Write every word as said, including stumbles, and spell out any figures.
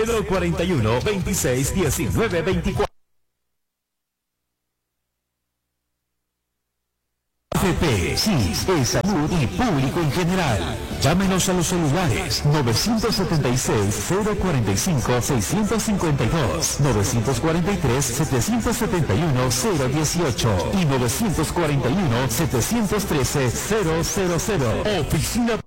cero cuarenta y uno, veintiséis, diecinueve, veinticuatro. A F P, S I S, de salud y público en general. Llámenos a los celulares nueve siete seis, cero cuatro cinco, seis cinco dos, nueve cuatro tres, siete siete uno, cero dieciocho y nueve cuatro uno, siete uno tres, cero cero cero. Oficina